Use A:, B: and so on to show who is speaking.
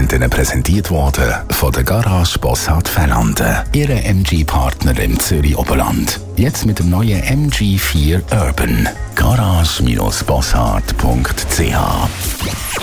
A: sind Ihnen präsentiert worden von der Garage Bossard Fernanden, Ihre MG-Partner im Zürich-Oberland. Jetzt mit dem neuen MG4 Urban. Garage-bossard.ch